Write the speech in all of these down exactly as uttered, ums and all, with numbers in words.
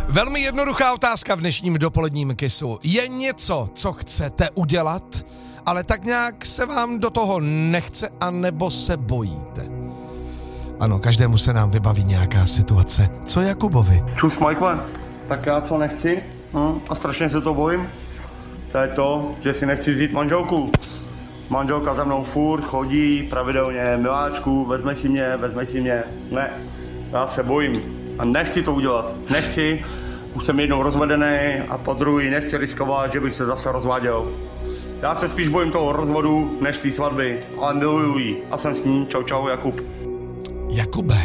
Velmi jednoduchá otázka v dnešním dopoledním kisu. Je něco, co chcete udělat, ale tak nějak se vám do toho nechce, anebo se bojíte? Ano, každému se nám vybaví nějaká situace. Co Jakubovi? Čus, Michael. Tak já co nechci hm, a strašně se to bojím, to je to, že si nechci vzít manželku. Manželka za mnou furt chodí pravidelně, miláčku, vezmej si mě, vezmej si mě. Ne, já se bojím a nechci to udělat. Nechci, už jsem jednou rozvedený a po druhý nechci riskovat, že bych se zase rozváděl. Já se spíš bojím toho rozvodu, než té svatby, ale miluju ji a jsem s ní. Čau, čau, Jakub. Jakube,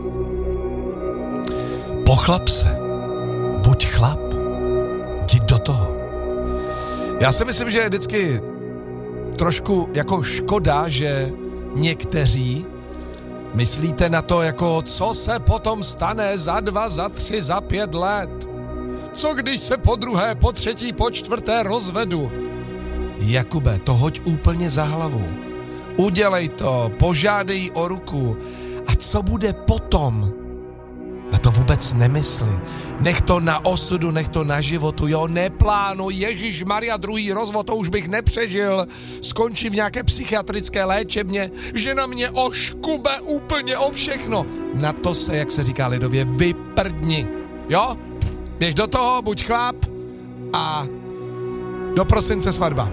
pochlap se, buď chlap, jdi do toho. Já si myslím, že je vždycky trošku jako škoda, že někteří myslíte na to, jako co se potom stane za dva, za tři, za pět let. Co když se po druhé, po třetí, po čtvrté rozvedu? Jakube, to hoď úplně za hlavu. Udělej to, požádej o ruku. A co bude potom? Na to vůbec nemysli. Nech to na osudu, nech to na životu, jo, neplánuj, Ježišmarja, druhý rozvod, to už bych nepřežil, skončí v nějaké psychiatrické léčebně, že na mě oškube úplně o všechno. Na to se, jak se říká lidově, vyprdni, jo? Běž do toho, buď chlap a do prosince svatba.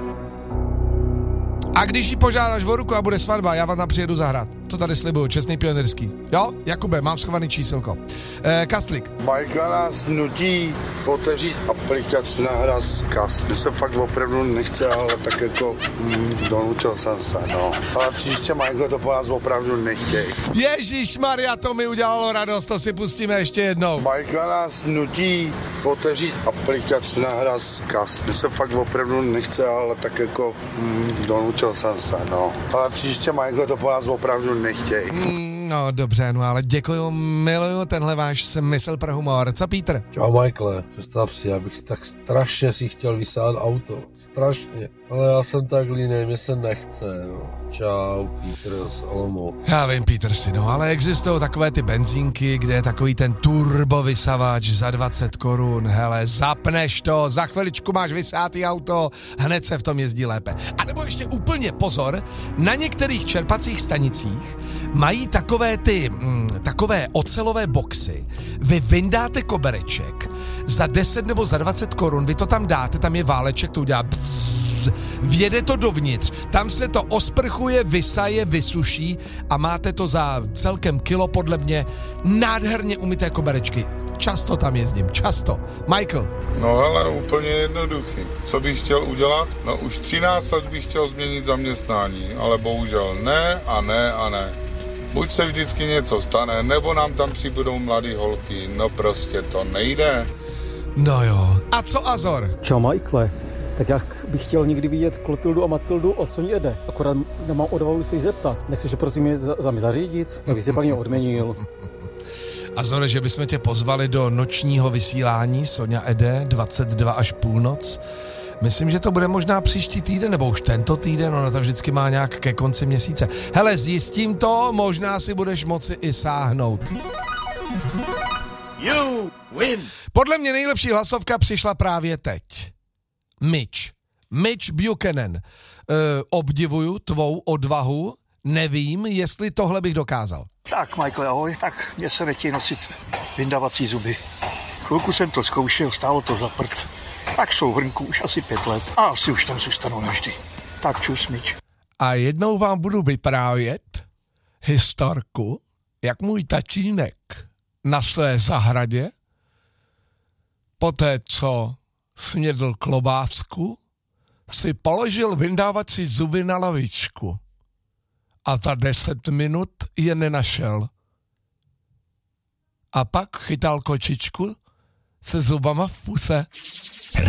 A když jí požádáš o ruku a bude svatba, já vám tam přijedu zahrát. To tady slibuju, čestný pionýrský. Jo? Jakube, mám schovaný číselko. E, Kastlík. Michael nás nutí otevřít aplikaci na hra zkaz. Mně se fakt opravdu nechce, ale tak jako mm, donučil jsem se, no. Ale příště, Michael, to po nás opravdu nechtěj. Ježišmarja, to mi udělalo radost, to si pustíme ještě jednou. Michael nás nutí otevřít aplikaci na hra zkaz. Mně se fakt opravdu nechce, ale tak jako mm, donučil jsem se, no. Ale příště, Michael, to po nás opravdu nechtěj. Mm, no dobře, no ale děkuju, miluju tenhle váš smysl pro humor. Co Pítr? Čau Michaele, představ si, já bych tak strašně si chtěl vysát auto. Strašně. Ale já jsem tak línej, mě se nechce, no. Čau, Pítr z Olomouc. Já vím, Pítr si, no, ale existují takové ty benzínky, kde je takový ten turbovysavač za dvacet korun. Hele, zapneš to, za chviličku máš vysátý auto, hned se v tom jezdí lépe. A nebo ještě úplně pozor, na některých čerpacích stanicích mají takové ty, mm, takové ocelové boxy. Vy vyndáte kobereček, za deset nebo za dvacet korun, vy to tam dáte, tam je váleček, to udělá bzzz, vjede to dovnitř, tam se to osprchuje, vysaje, vysuší a máte to za celkem kilo podle mě nádherně umyté koberečky. Často tam jezdím, často. Michael. No hele, úplně jednoduchý. Co bych chtěl udělat? No už třináct let bych chtěl změnit zaměstnání, ale bohužel ne a ne a ne. Buď se vždycky něco stane, nebo nám tam přibudou mladý holky, no prostě to nejde. No jo. A co Azor? Čau Michaele. Tak jak bych chtěl někdy vidět Klotildu a Matildu, o co ní jede. Akorát nemám odvahu se jí zeptat. Nechceš prosím mě za, za mě zařídit? Abych se pak mě odměnil. Azore, že bychom tě pozvali do nočního vysílání Sonja Ede, dvacet dva až půlnoc. Myslím, že to bude možná příští týden, nebo už tento týden, ono to vždycky má nějak ke konci měsíce. Hele, zjistím to, možná si budeš moci i sáhnout. You win. Podle mě nejlepší hlasovka přišla právě teď. Mitch. Mitch Buchanan. E, obdivuju tvou odvahu, nevím, jestli tohle bych dokázal. Tak, Michael, ahoj. Tak mě se nechtějí nosit vyndavací zuby. Chvilku jsem to zkoušel, stálo to za prd. Tak jsou v hrnku už asi pět let a asi už tam zůstanou navždy. Tak čus, Mitch. A jednou vám budu vyprávět historku, jak můj tatínek na své zahradě, poté co snědl klobásku, si položil vyndávací zuby na lavičku a za deset minut je nenašel. A pak chytal kočičku se zubama v puse.